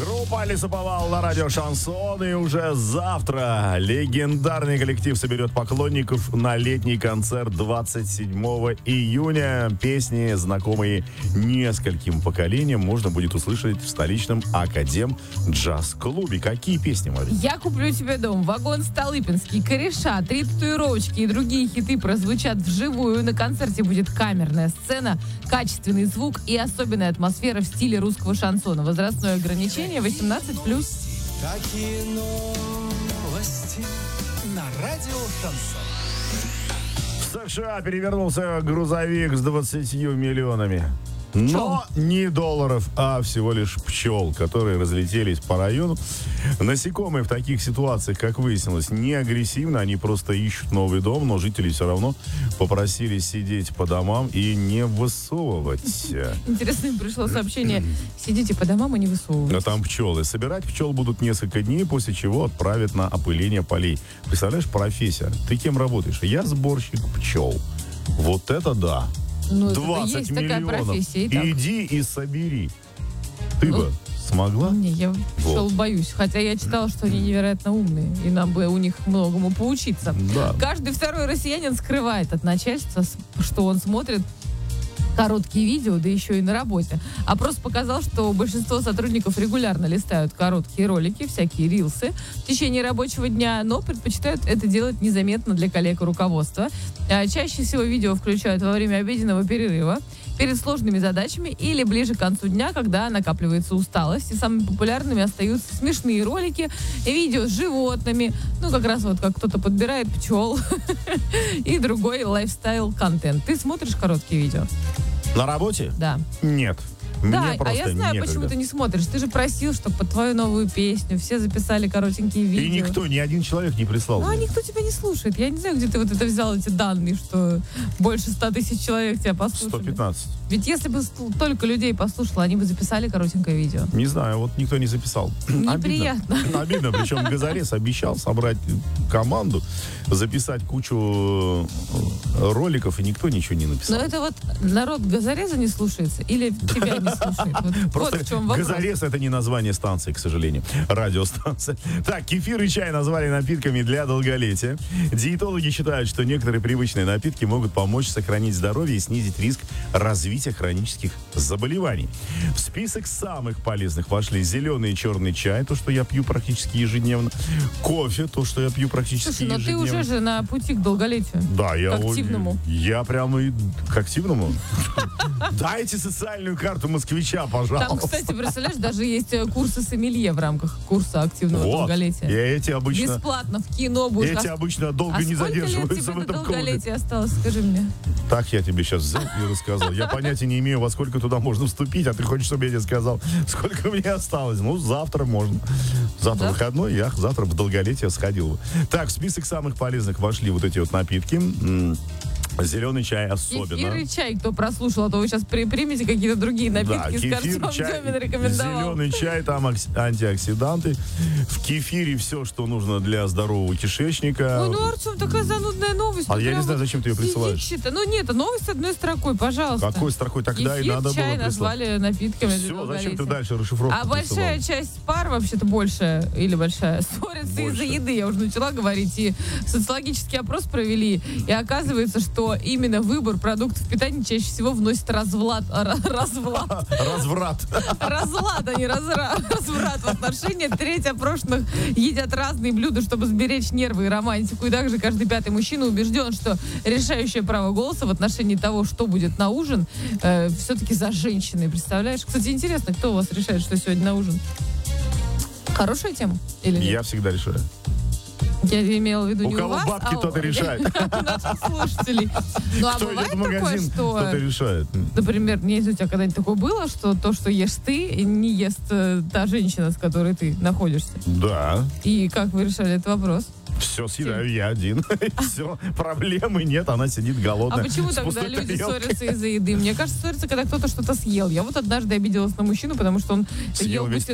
Группа «Лесоповал» на радио «Шансон». И уже завтра легендарный коллектив соберет поклонников на летний концерт 27 июня. Песни, знакомые нескольким поколениям, можно будет услышать в столичном Академ джаз-клубе. Какие песни, Мария? «Я куплю тебе дом», «Вагон Столыпинский», «Кореша», «Три татуировочки» и другие хиты прозвучат вживую. На концерте будет камерная сцена, качественный звук и особенная атмосфера в стиле русского шансона. Возрастное ограничение 18+. Какие новости на радио Шансон. В США перевернулся грузовик с 20 миллионами. Но не долларов, а всего лишь пчел, которые разлетелись по району. Насекомые в таких ситуациях, как выяснилось, не агрессивны, они просто ищут новый дом, но жители все равно попросили сидеть по домам и не высовывать. Интересно, им пришло сообщение: сидите по домам и не высовывайтесь. А там пчелы. Собирать пчел будут несколько дней, после чего отправят на опыление полей. Представляешь, профессия. Ты кем работаешь? Я сборщик пчел. Вот это да. 20 есть миллионов. такая профессия. Иди и собери. Ты бы смогла? Не, я пчел боюсь. Хотя я читала, что они невероятно умные. И нам бы у них многому поучиться. Да. Каждый второй россиянин скрывает от начальства, что он смотрит короткие видео, да еще и на работе. Опрос показал, что большинство сотрудников регулярно листают короткие ролики, всякие рилсы в течение рабочего дня, но предпочитают это делать незаметно для коллег и руководства. Чаще всего видео включают во время обеденного перерыва, перед сложными задачами или ближе к концу дня, когда накапливается усталость. И самыми популярными остаются смешные ролики, видео с животными, как раз вот как кто-то подбирает пчел и другой лайфстайл-контент. Ты смотришь короткие видео? На работе? Да. Нет. Да, Мне я знаю, некогда. почему ты не смотришь. Ты же просил, чтобы под твою новую песню все записали коротенькие видео. И никто, ни один человек не прислал. А никто тебя не слушает. Я не знаю, где ты вот это взял, эти данные, что больше 100 тысяч человек тебя послушали. 115. Ведь если бы столько людей послушало, они бы записали коротенькое видео. Не знаю, вот никто не записал. Неприятно. Обидно. Причем Газарес обещал собрать команду, записать кучу роликов, и никто ничего не написал. Но это вот народ Газареза не слушается или тебя не слушает? Просто вот в чем вопрос. Газарес — это не название станции, к сожалению. Радиостанция. Так, кефир и чай назвали напитками для долголетия. Диетологи считают, что некоторые привычные напитки могут помочь сохранить здоровье и снизить риск развития хронических заболеваний. В список самых полезных вошли зеленый и черный чай, то, что я пью практически ежедневно, кофе, то, что я пью практически Слушай, но ты ежедневно. уже же на пути к долголетию. Да, я к активному. Я прямо и к активному. Дайте социальную карту москвича, пожалуйста. Там, кстати, представляешь, даже есть курсы сомелье в рамках курса активного долголетия. И эти обычно... Бесплатно в кино будешь. Эти обычно долго не задерживаются в этом долголетие долголетие осталось, скажи мне? Так я тебе сейчас взял и рассказал. Я понятия не имею, во сколько туда можно вступить, а ты хочешь, чтобы я тебе сказал, сколько мне осталось. Завтра можно. Завтра выходной, я завтра в долголетие сходил. Так, в список самых полезных вошли вот эти вот напитки. Зеленый чай особенно. Кефир и чай, кто прослушал, а то вы сейчас примете какие-то другие напитки, с Артем Демин рекомендовал. Зеленый чай, там антиоксиданты. В кефире все, что нужно для здорового кишечника. Ой, Артем, такая занудная новость. А я не знаю, зачем ты ее присылаешь. Нет, новость одной строкой, пожалуйста. Какой строкой? Тогда Кефир, и надо было чай прислать. назвали напитками. Все, зачем ты дальше расшифровку А большая часть пар, вообще-то большая, ссорится из-за еды. Я уже начала говорить. И социологический опрос провели. И оказывается, что именно выбор продуктов питания чаще всего вносит разврат, а не разврат в отношения. Треть опрошенных едят разные блюда, чтобы сберечь нервы и романтику. И также каждый пятый мужчина убежден, что решающее право голоса в отношении того, что будет на ужин, все-таки за женщиной. Представляешь? Кстати, интересно, кто у вас решает, что сегодня на ужин? Хорошая тема или нет? Я всегда решаю. Я имела в виду не у вас, у кого бабки, тот и решает. у наших слушателей. Ну, а Кто идет бывает в магазин, такое, что, тот и решает. например, у тебя когда-нибудь такое было, что то, что ешь ты, не ест та женщина, с которой ты находишься? Да. И как вы решали этот вопрос? Все съедаю я один. Все, проблемы нет, она сидит голодная. А почему с тогда пустой люди тарелкой. ссорятся из-за еды? Мне кажется, ссорятся, когда кто-то что-то съел. Я вот однажды обиделась на мужчину, потому что он Съел ел весь